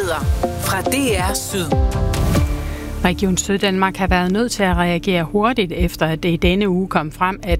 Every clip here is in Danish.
Nyheder fra DR Syd. Region Syddanmark har været nødt til at reagere hurtigt, efter at det i denne uge kom frem, at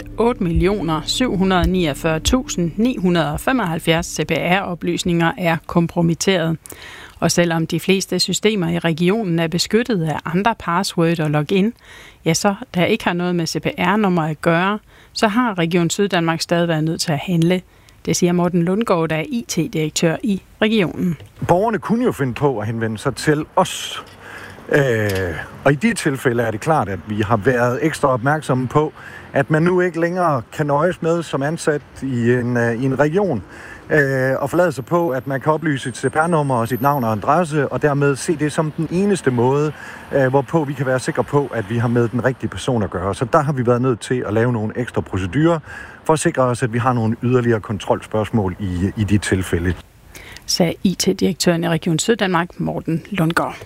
8.749.975 CPR-oplysninger er kompromitteret. Og selvom de fleste systemer i regionen er beskyttet af andre password og login, ja, så der ikke har noget med CPR-nummer at gøre, så har Region Syddanmark stadig været nødt til at handle. Det siger Morten Lundgaard, der er IT-direktør i regionen. Borgerne kunne jo finde på at henvende sig til os. Og i de tilfælde er det klart, at vi har været ekstra opmærksomme på, at man nu ikke længere kan nøjes med som ansat i en region og forlade sig på, at man kan oplyse sit CPR-nummer og sit navn og adresse, og dermed se det som den eneste måde, hvorpå vi kan være sikre på, at vi har med den rigtige person at gøre. Så der har vi været nødt til at lave nogle ekstra procedurer for at sikre os, at vi har nogle yderligere kontrolspørgsmål i de tilfælde. Sagde IT-direktøren i Region Syddanmark, Morten Lundgaard.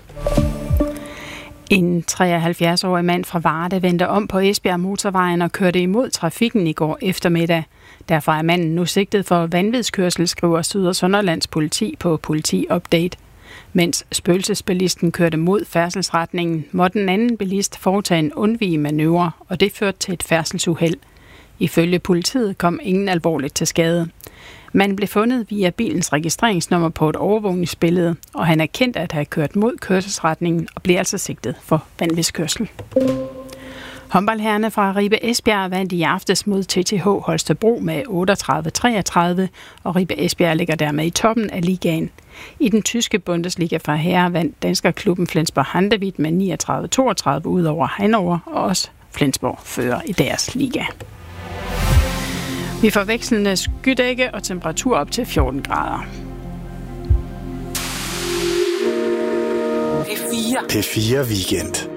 En 73-årig mand fra Varde vendte om på Esbjerg Motorvejen og kørte imod trafikken i går eftermiddag. Derfor er manden nu sigtet for vanvidskørsel, skriver Syd- og Sønderlands politi på Politi-update. Mens spøgelsesbilisten kørte mod færdselsretningen, måtte den anden bilist foretage en undvigemanøvre, og det førte til et færdselsuheld. Ifølge politiet kom ingen alvorligt til skade. Man blev fundet via bilens registreringsnummer på et overvågningsbillede, og han er kendt at have kørt mod kørselsretningen og bliver altså sigtet for vanvidskørsel. Håndboldherrerne fra Ribe Esbjerg vandt i aftes mod TTH Holstebro med 38-33, og Ribe Esbjerg ligger dermed i toppen af ligaen. I den tyske Bundesliga fra herrer vandt danskerklubben Flensborg Handewitt med 39-32 ud over Hannover, og også Flensborg fører i deres liga. Vi får vekslende skydække og temperatur op til 14 grader. P4 Weekend.